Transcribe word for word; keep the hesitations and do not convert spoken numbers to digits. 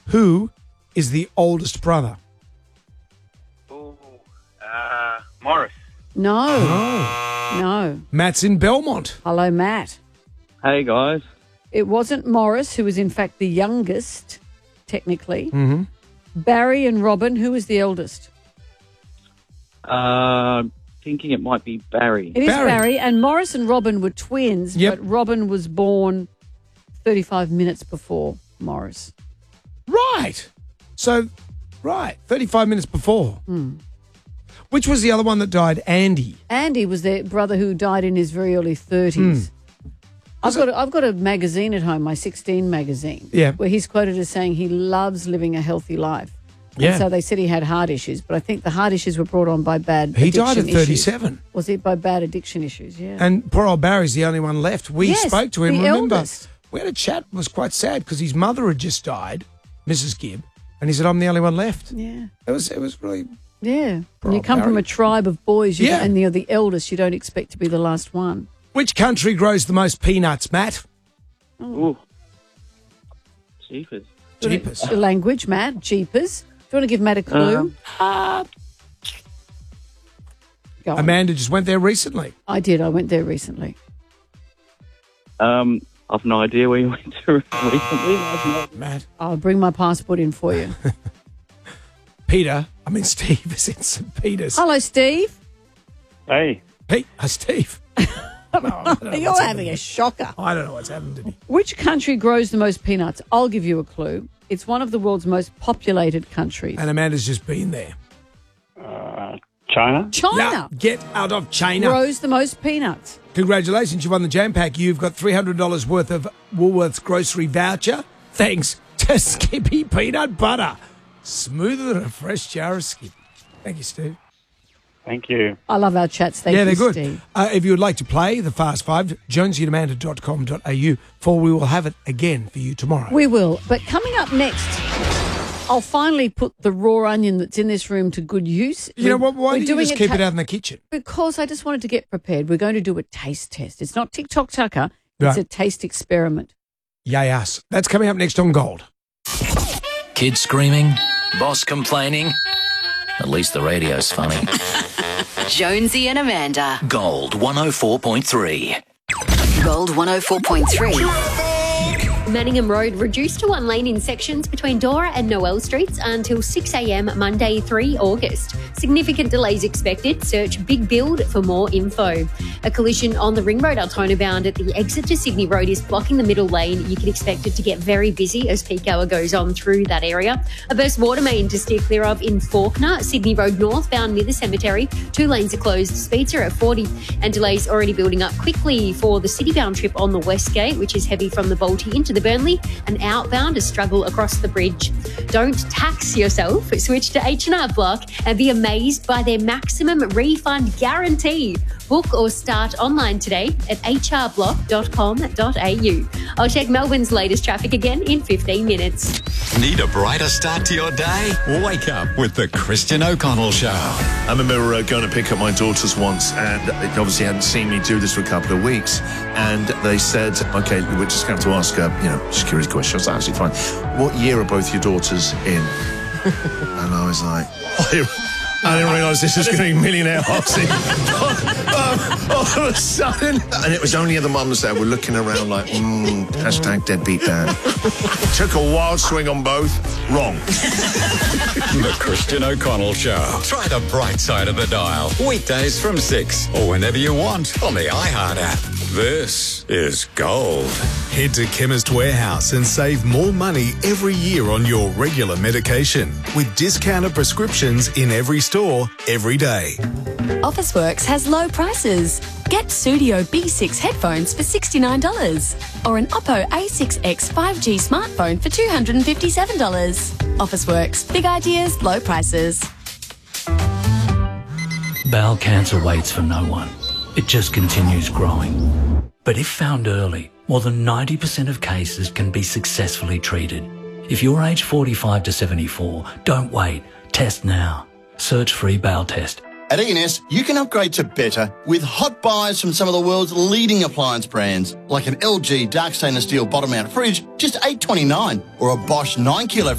Who is the oldest brother? Ooh, uh, Morris. No. Oh. No. Matt's in Belmont. Hello, Matt. Hey, guys. It wasn't Morris, who was in fact the youngest, technically. Mm-hmm. Barry and Robin, who was the eldest? Uh, thinking it might be Barry. It is Barry. Barry. And Morris and Robin were twins, Yep. but Robin was born thirty-five minutes before Morris. Right. So, right, thirty-five minutes before. Mm. Which was the other one that died? Andy. Andy was their brother who died in his very early thirties. Mm. I've got, a, I've got a magazine at home, my sixteen magazine, Yeah. where he's quoted as saying he loves living a healthy life. Yeah. And so they said he had heart issues, but I think the heart issues were brought on by bad He addiction died at issues. thirty-seven. Was it by bad addiction issues? Yeah. And poor old Barry's the only one left. We Yes, spoke to him, the remember? eldest. We had a chat. It was quite sad because his mother had just died, Missus Gibb, and he said, I'm the only one left. Yeah. It was, it was really... Yeah. Poor When you old come from Barry. a tribe of boys you Yeah. and you're the eldest, you don't expect to be the last one. Which country grows the most peanuts, Matt? Ooh. Jeepers. Jeepers. The language, Matt. Jeepers. Do you want to give Matt a clue? Um, Uh, Go on. Amanda just went there recently. I did. I went there recently. Um, I've no idea where you went to recently. Matt. I'll bring my passport in for you. Peter. I mean, Steve is in Saint Peter's. Hello, Steve. Hey. Pete. Uh, Steve. No, I don't know You're what's having happening. a shocker. I don't know what's happened to me. Which country grows the most peanuts? I'll give you a clue. It's one of the world's most populated countries. And Amanda's just been there. Uh, China? China Yeah, get out of China. grows the most peanuts. Congratulations, you won the Jam Pack. You've got three hundred dollars worth of Woolworths grocery voucher thanks to Skippy Peanut Butter. Smoother than a fresh jar of Skippy. Thank you, Steve. Thank you. I love our chats. Thank yeah, you, they're good. Steve. Uh, if you would like to play the Fast Five, jonesy and amanda dot com dot a u, for we will have it again for you tomorrow. We will. But coming up next, I'll finally put the raw onion that's in this room to good use. you know We're- what? Why we're don't you doing just a keep ta- it out in the kitchen? Because I just wanted to get prepared. We're going to do a taste test. It's not TikTok Tucker. It's Right. a taste experiment. Yay us. That's coming up next on Gold. Kids screaming, boss complaining. At least the radio's funny. Jonesy and Amanda. Gold one oh four point three. Gold one oh four point three. Manningham Road reduced to one lane in sections between Dora and Noel Streets until six a.m. Monday, the third of August. Significant delays expected. Search Big Build for more info. A collision on the Ring Road Altona bound at the exit to Sydney Road is blocking the middle lane. You can expect it to get very busy as peak hour goes on through that area. A burst water main to steer clear of in Fawkner. Sydney Road northbound near the cemetery. Two lanes are closed. Speeds are at forty. And delays already building up quickly for the city-bound trip on the West Gate, which is heavy from the Balti into the Burnley, and outbound a struggle across the bridge. Don't tax yourself. Switch to H and R Block and be amazed by their maximum refund guarantee. Book or start online today at h r block dot com dot a u. I'll check Melbourne's latest traffic again in fifteen minutes. Need a brighter start to your day? Wake up with the Christian O'Connell Show. I remember uh, going to pick up my daughters once, and they obviously hadn't seen me do this for a couple of weeks, and they said, okay, we're just going to have to ask her, you know, security questions. That's absolutely fine. What year are both your daughters in? And I was like, I didn't realise this was going to be millionaire housing. um, all of a sudden. And it was only the mums that were looking around like, mm, hashtag deadbeat dad. Took a wild swing on both. Wrong. The Christian O'Connell Show. Try the bright side of the dial. Weekdays from six or whenever you want on the iHeart app. This is Gold. Head to Chemist Warehouse and save more money every year on your regular medication with discounted prescriptions in every store, every day. Officeworks has low prices. Get Studio B six headphones for sixty-nine dollars or an Oppo A six X five G smartphone for two hundred fifty-seven dollars. Officeworks, big ideas, low prices. Bowel cancer waits for no one. It just continues growing. But if found early, more than ninety percent of cases can be successfully treated. If you're aged forty-five to seventy-four, don't wait. Test now. Search free bowel test. At E and S, you can upgrade to better with hot buys from some of the world's leading appliance brands, like an L G dark stainless steel bottom mount fridge, just eight twenty-nine, or a Bosch nine kilo